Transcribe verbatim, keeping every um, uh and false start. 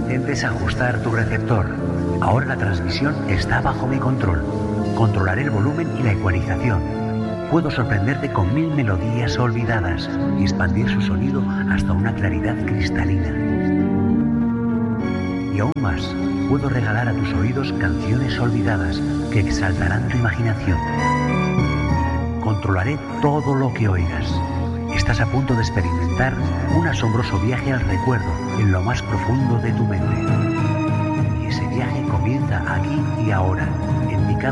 intentes ajustar tu receptor. Ahora la transmisión está bajo mi control. Controlaré el volumen y la ecualización. Puedo sorprenderte con mil melodías olvidadas y expandir su sonido hasta una claridad cristalina. Y aún más, puedo regalar a tus oídos canciones olvidadas que exaltarán tu imaginación. Controlaré todo lo que oigas. Estás a punto de experimentar un asombroso viaje al recuerdo en lo más profundo de tu mente. Y ese viaje comienza aquí y ahora, en mi